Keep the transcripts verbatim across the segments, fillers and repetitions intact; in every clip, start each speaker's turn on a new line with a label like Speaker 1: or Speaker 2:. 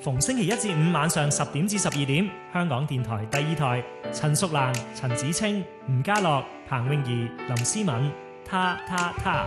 Speaker 1: 逢星期一至五晚上十點至十二點，香港電台第二台，陳淑蘭、陳子清、吳家樂、彭詠儀、林思敏，他他他。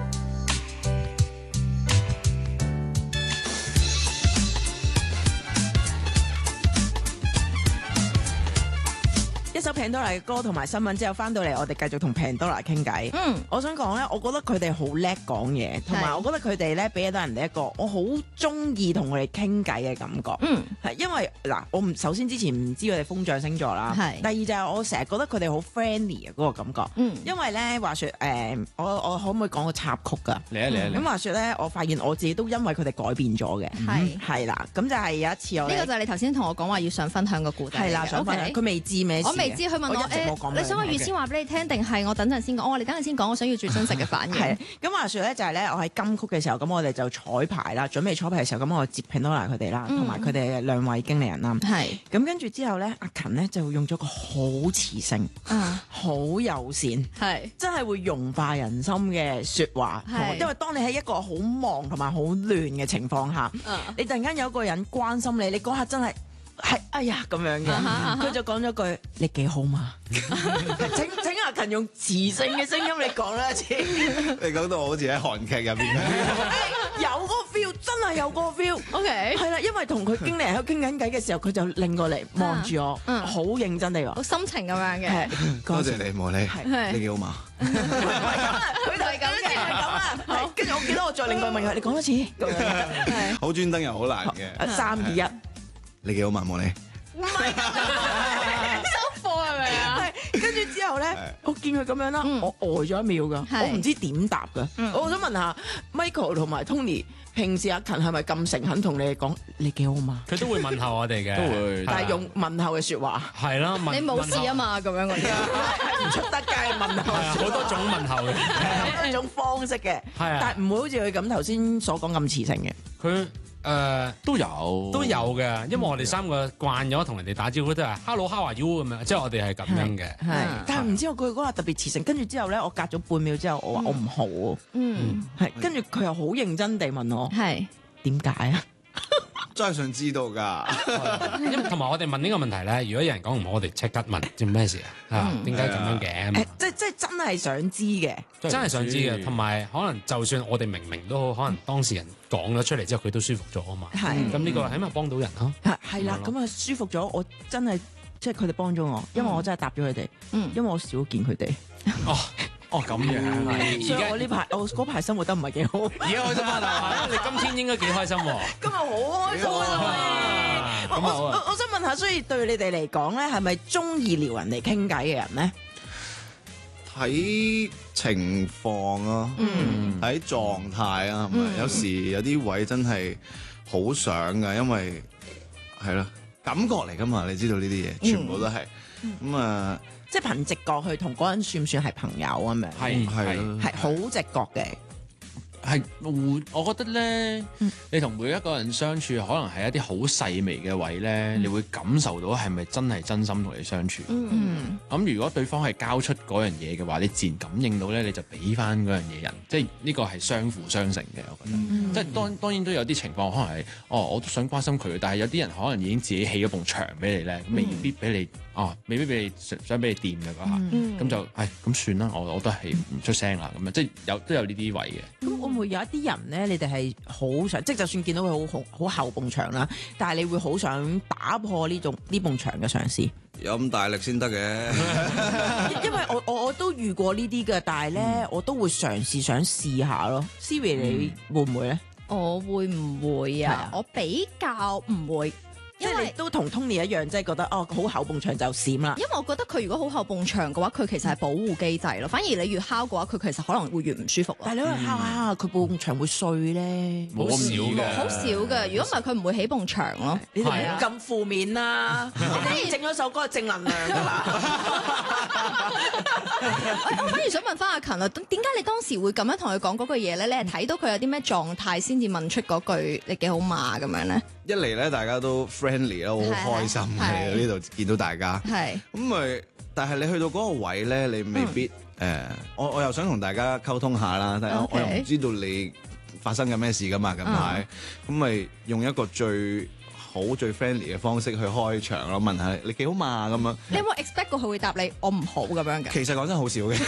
Speaker 2: 一首 Pandora 嘅歌同埋新聞之後翻到嚟，我哋繼續同 Pandora 傾偈。
Speaker 3: 嗯，
Speaker 2: 我想講咧，我覺得佢哋好叻講嘢，同埋我覺得佢哋咧俾到人哋一個我好中意同佢哋傾偈嘅感覺。
Speaker 3: 嗯，
Speaker 2: 係因為嗱，我唔首先之前唔知佢哋風象星座啦，
Speaker 3: 係。
Speaker 2: 第二就係我成日覺得佢哋好 friendly 啊嗰個感覺。
Speaker 3: 嗯，
Speaker 2: 因為咧話說誒、呃，我我可唔可以講個插曲㗎？
Speaker 4: 嚟啊嚟啊嚟！
Speaker 2: 咁話說咧，我發現我自己都因為佢哋改變咗嘅。
Speaker 3: 係
Speaker 2: 係啦，咁就係有一次我
Speaker 3: 呢個就係你頭先同我講話要想分享個故仔。
Speaker 2: 係啦，想分享佢未知咩事嘅？
Speaker 3: 我未知，佢問我
Speaker 2: 我一直冇講俾
Speaker 3: 誒，你想我預先話俾你聽，定係我等陣先講？我話你等陣先講，我想要最真實嘅反應。
Speaker 2: 係咁話說咧，就係咧，我喺金曲嘅時候，咁我哋就彩排啦，準備彩排嘅時候，咁我接 Pandora 佢哋啦，同埋佢哋嘅兩位經理人啦。
Speaker 3: 係
Speaker 2: 咁跟住之後咧，阿勤咧就用咗個好磁性、
Speaker 3: 啊，
Speaker 2: 好友善，
Speaker 3: 係
Speaker 2: 真係會融化人心嘅説話。
Speaker 3: 係
Speaker 2: 因為當你喺一個好忙同埋好亂嘅情況下，
Speaker 3: 啊
Speaker 2: 你突然間有一個人關心你，你嗰刻真係係哎呀咁樣嘅。
Speaker 3: 啊哈啊哈
Speaker 2: 佢就講咗句：你幾好嘛？請請阿勤用磁性嘅聲音你講啦一次。
Speaker 4: 你講到我好似喺韓劇入邊咁。
Speaker 2: 有嗰個 feel， 真係有嗰個 feel。
Speaker 3: OK，
Speaker 2: 係啦，因為同佢經理人喺度傾緊偈嘅時候，佢就擰過嚟望住我，
Speaker 3: 嗯
Speaker 2: 好認真地話
Speaker 3: 好。心情咁樣嘅。
Speaker 2: 係，
Speaker 4: 多謝你，茉莉，
Speaker 3: 係
Speaker 4: 你幾好嘛？
Speaker 2: 佢就係咁嘅，係咁啊。係跟住我記得我再另外問佢：你講多次咁樣。
Speaker 3: 係
Speaker 4: 好專登又好難嘅。
Speaker 2: 三二一，
Speaker 4: 你幾好嘛，茉莉？
Speaker 2: 唔係
Speaker 3: 收貨係咪啊？
Speaker 2: 係跟住之後咧，我見佢咁樣啦，我呆咗一秒㗎，
Speaker 3: 係
Speaker 2: 我唔知點答㗎。我想問下 Michael 同埋 Tony，平時阿勤係咪咁誠懇同你哋講你幾好嘛？
Speaker 1: 佢都會問候我哋嘅，
Speaker 4: 都會
Speaker 2: 但係用問候嘅説話，
Speaker 1: 係啦，問
Speaker 3: 你冇事啊
Speaker 1: 問候
Speaker 3: 嘛？咁樣嗰啲。
Speaker 2: 係唔出得街嘅問
Speaker 1: 係啊，
Speaker 2: 候，
Speaker 1: 好多種問候嘅，
Speaker 2: 好多種方式嘅，
Speaker 1: 係啊
Speaker 2: 但係唔會好似佢咁頭先所講咁磁性嘅。
Speaker 1: 佢誒
Speaker 4: 都有，
Speaker 1: 都有嘅，因為我哋三個慣咗同人哋打招呼都係 Hello how are you 咁樣，即係我哋係咁樣嘅。
Speaker 2: 係
Speaker 3: 嗯，
Speaker 2: 但係唔知我佢嗰下特別磁性，跟住之後咧，我隔咗半秒之後，我話我唔好喎，
Speaker 3: 嗯，
Speaker 2: 係跟住佢又好認真地問我
Speaker 3: 係。
Speaker 2: 點解啊？
Speaker 4: 真係想知道㗎。
Speaker 1: 因為同埋我哋問呢個問題咧，如果有人講唔好，我哋即刻問做咩事啊？啊，點解咁樣嘅？
Speaker 2: 誒，即即真係想知嘅，
Speaker 1: 真係想知嘅，同埋可能就算我哋明明都好，可能當事人講咗出嚟之後，佢都舒服咗啊嘛。
Speaker 2: 係
Speaker 1: 咁呢個起碼幫到人咯。
Speaker 2: 係係啦，
Speaker 1: 咁樣咯
Speaker 2: 咁啊舒服咗，我真係即係佢哋幫咗我，因為我真係答咗佢哋，
Speaker 3: 嗯
Speaker 2: 因為我少見佢哋，
Speaker 1: 哦哦咁樣，
Speaker 2: 所以我
Speaker 1: 而家
Speaker 2: 呢排我嗰排生活得唔係幾好。
Speaker 1: 而家開心翻啦！你今天應該幾開心喎。
Speaker 2: 今日好開心啊！我
Speaker 1: 咁好啊
Speaker 2: 我我想問下，所以對你哋嚟講咧，係咪中意撩人哋傾偈嘅人咧？
Speaker 4: 睇情況啊，睇狀態啊，係咪？有時有啲位真係好想㗎，因為係咯感覺嚟㗎嘛，你知道呢啲嘢全部都係咁啊，
Speaker 2: 即係憑直覺去同嗰人算唔算係朋友咁樣？
Speaker 5: 係
Speaker 4: 係咯
Speaker 2: 係好直覺嘅。
Speaker 5: 係互，我覺得咧，
Speaker 2: 嗯
Speaker 5: 你同每一個人相處，可能係一啲好細微嘅位咧，你會感受到係咪真係真心同你相處。
Speaker 3: 嗯，
Speaker 5: 咁如果對方係交出嗰樣嘢嘅話，你自然感應到咧，你就俾翻嗰樣嘢人，即係呢個係相輔相成嘅。我覺得，
Speaker 2: 嗯
Speaker 5: 即係當當然都有啲情況，可能係哦，我都想關心佢，但係有啲人可能已經自己起咗埲牆俾你咧，未必俾你哦，未必俾你想想俾你掂嘅嗰下，咁、
Speaker 3: 嗯
Speaker 5: 就唉咁算啦，我我都係唔出聲啦，咁樣即係有都有呢啲位嘅。
Speaker 2: 咁會唔會有一啲人咧？你哋係好想，即係就算見到佢好好好厚埲牆啦，但係你會好想打破呢種呢埲牆嘅嘗試？
Speaker 4: 有咁大力先得嘅。
Speaker 2: 因為我我我都遇過呢啲嘅，但係咧我都會嘗試想試下咯。Siri 你會唔會咧？
Speaker 3: 我會唔會啊？
Speaker 2: 係啊
Speaker 3: 我比較唔會。
Speaker 2: 即係你都同 Tony 一樣，即係覺得哦，好厚埲牆就閃啦。
Speaker 3: 因為我覺得佢如果好厚埲牆嘅話，佢其實係保護機制咯。反而你越敲嘅話，佢其實可能會越唔舒服咯。
Speaker 2: 但係你可以敲下，佢埲牆會碎咧。
Speaker 5: 冇咁少嘅，
Speaker 3: 好少嘅，如果唔係佢唔會起埲牆咯。
Speaker 2: 你哋
Speaker 1: 係啊
Speaker 2: 唔好咁負面啦，你哋整咗首歌係正能量㗎啦。
Speaker 3: 我反而想問翻阿勤啊，點解你當時會咁樣同佢講嗰句嘢咧？你係睇到佢有啲咩狀態先至問出嗰句你幾好嘛咁樣咧？
Speaker 4: 一嚟咧，大家都 friendly 啦，好開心
Speaker 3: 係
Speaker 4: 喺呢度見到大家。
Speaker 3: 係
Speaker 4: 咁咪，但係你去到嗰個位咧，你未必誒、呃我我又想同大家溝通下啦，但係我
Speaker 3: OK
Speaker 4: 我又唔知道你發生緊咩事噶嘛，近排咁咪用一個最好最 friendly 嘅方式去開場咯，問下你幾好嘛咁樣。
Speaker 3: 你有冇 expect 過佢會答你我唔好咁樣嘅？
Speaker 4: 其實講真好少嘅。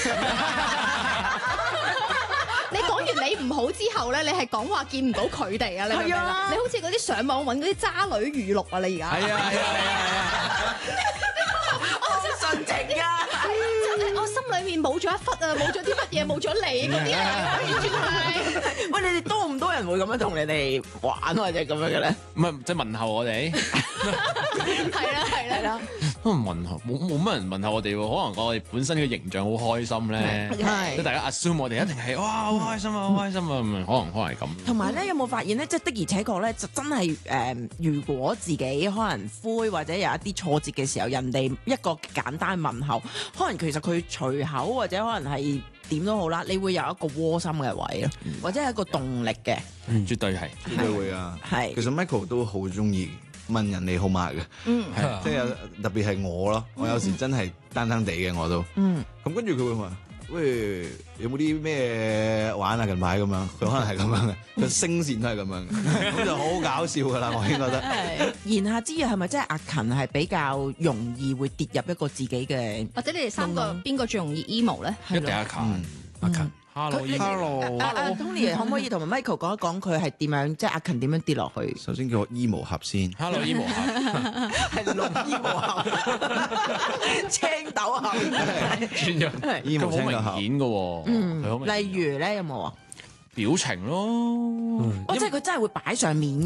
Speaker 3: 你講完你唔好之後咧，你係講話見唔到佢哋啊？你明唔明啊？
Speaker 2: 係啊
Speaker 3: 你好似嗰啲上網揾嗰啲渣女語錄啊！你而家
Speaker 4: 係啊係啊係啊！
Speaker 2: 好純情啊！
Speaker 3: 我心裏面冇咗一忽啊，冇咗啲乜嘢，冇咗你嗰啲啊，完全係。
Speaker 2: 喂，你哋多唔多人會咁樣同你哋玩或者咁樣嘅咧？
Speaker 5: 唔係即係問候我哋，
Speaker 3: 係啦係啦係啦，
Speaker 5: 可能問候冇冇乜人問候我哋喎，可能我哋本身嘅形象好開心咧，
Speaker 2: 係
Speaker 5: 即係大家 assume 我哋一定係哇好開心啊好開心啊咁樣，可能可能係咁。
Speaker 2: 同埋咧，有冇發現咧？即係的而且確咧，就真係誒、呃，如果自己可能灰或者有一啲挫折嘅時候，人哋一個簡單問候，可能其實佢隨口或者可能係點都好啦，你會有一個窩心嘅位咯，或者係一個動力嘅，
Speaker 5: 嗯，絕對係。
Speaker 4: 絕對會啊！
Speaker 2: 係
Speaker 4: 其實 Michael 都好中意問人你好嘛嘅，
Speaker 3: 嗯，
Speaker 4: 係即係有特別係我咯，我有時真係單單地嘅我都，
Speaker 2: 嗯，
Speaker 4: 咁跟住佢會問：喂，有冇啲咩玩啊？近排咁樣，佢可能係咁樣嘅，佢聲線都係咁樣嘅，咁就好搞笑噶啦！我已經覺得。
Speaker 2: 言下之意係咪即係阿勤係比較容易會跌入一個自己嘅？
Speaker 3: 或者你哋三個邊個最容易 emo 咧？
Speaker 5: 一定阿勤，
Speaker 4: 嗯，阿勤。
Speaker 5: Hello
Speaker 2: 佢
Speaker 4: Hello
Speaker 2: 阿阿 Tony 可唔可以同埋 Michael 講一講佢係點樣，即係阿勤點樣跌落去？
Speaker 4: 首先叫我衣毛俠先，
Speaker 5: Hello 衣毛俠，
Speaker 2: 係綠衣毛俠、青豆俠，
Speaker 5: 轉咗，
Speaker 4: 衣毛
Speaker 5: 佢好明
Speaker 4: 青個俠。
Speaker 5: 顯嘅喎，
Speaker 2: 嗯
Speaker 5: 佢好明顯
Speaker 2: 例如咧有冇啊？
Speaker 5: 表情咯，
Speaker 2: 哦，即係佢真係會擺上面。